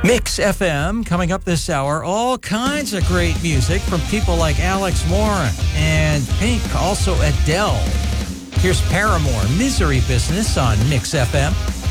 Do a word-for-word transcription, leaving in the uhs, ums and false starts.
Mix F M coming up this hour. All kinds of great music from people like Alex Warren and Pink, also Adele. Here's Paramore, Misery Business on Mix F M.